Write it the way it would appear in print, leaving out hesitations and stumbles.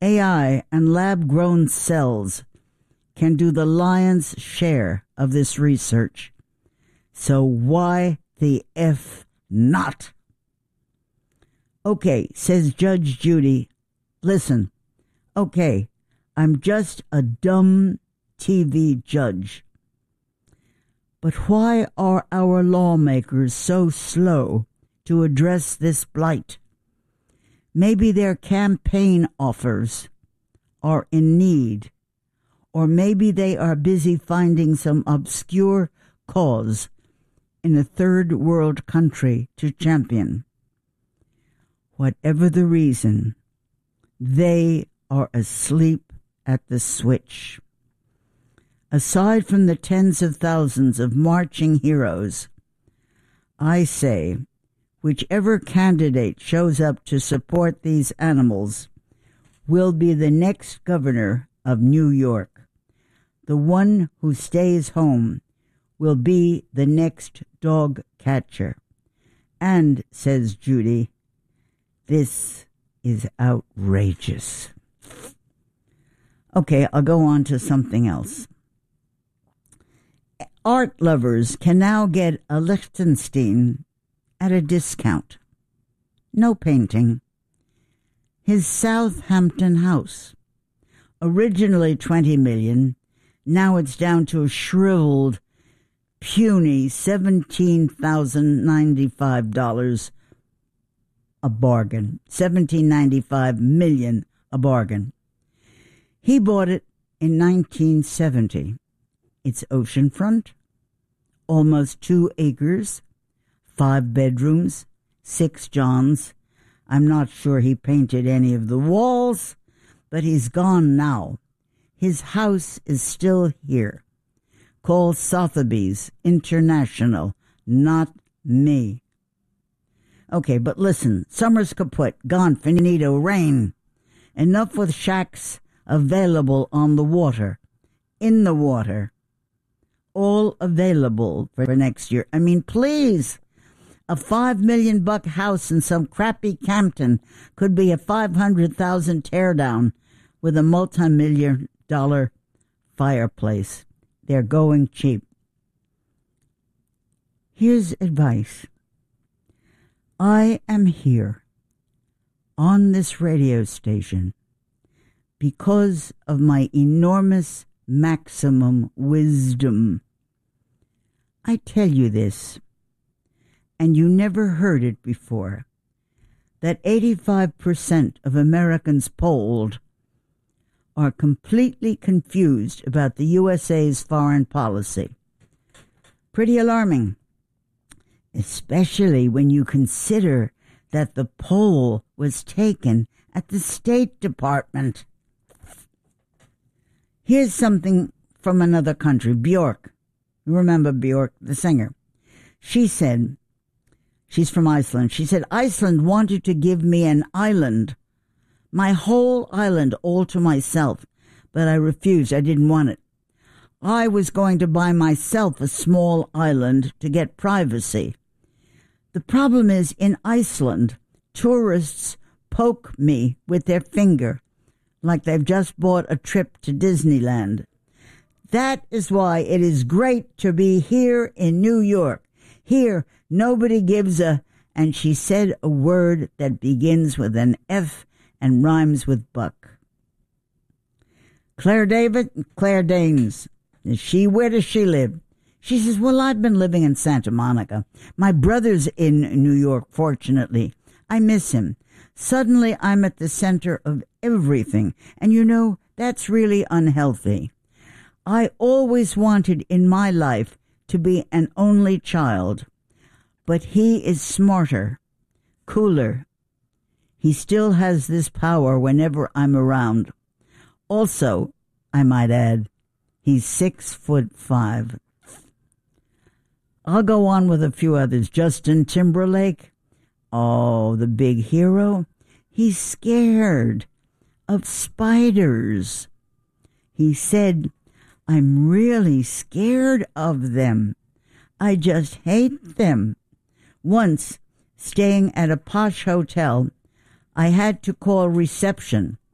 AI and lab-grown cells can do the lion's share of this research. So why the F not? Okay, says Judge Judy, listen, okay, I'm just a dumb TV judge. But why are our lawmakers so slow to address this blight? Maybe their campaign offers are in need, or maybe they are busy finding some obscure cause in a third world country to champion. Whatever the reason, they are asleep at the switch. Aside from the tens of thousands of marching heroes, I say, whichever candidate shows up to support these animals will be the next governor of New York. The one who stays home will be the next dog catcher. And, says Judy, this is outrageous. Okay, I'll go on to something else. Art lovers can now get a Liechtenstein at a discount. No painting. His Southampton house. Originally $20 million, now it's down to a shriveled, puny $17,095 a bargain. $17.95 million a bargain. He bought it in 1970. It's oceanfront, almost 2 acres, 5 bedrooms, 6 johns. I'm not sure he painted any of the walls, but he's gone now. His house is still here. Call Sotheby's International, not me. Okay, but listen, summer's kaput, gone, finito, rain. Enough with shacks available on the water, in the water. All available for next year. I mean, please, a $5 million house in some crappy Campton could be a $500,000 teardown with a multi-million-dollar fireplace. They're going cheap. Here's advice. I am here on this radio station because of my enormous maximum wisdom. I tell you this, and you never heard it before, that 85% of Americans polled are completely confused about the USA's foreign policy. Pretty alarming, especially when you consider that the poll was taken at the State Department. Here's something from another country, Björk. You remember Björk, the singer. She said, she's from Iceland. She said, Iceland wanted to give me an island, my whole island all to myself, but I refused. I didn't want it. I was going to buy myself a small island to get privacy. The problem is, in Iceland, tourists poke me with their finger like they've just bought a trip to Disneyland. That is why it is great to be here in New York. Here, nobody gives a, and she said a word that begins with an F and rhymes with buck. Claire Danes, where does she live? She says, well, I've been living in Santa Monica. My brother's in New York, fortunately. I miss him. Suddenly, I'm at the center of everything. And you know, that's really unhealthy. I always wanted in my life to be an only child. But he is smarter, cooler. He still has this power whenever I'm around. Also, I might add, he's 6'5". I'll go on with a few others. Justin Timberlake. Oh, the big hero. He's scared of spiders. He said, I'm really scared of them. I just hate them. Once, staying at a posh hotel, I had to call reception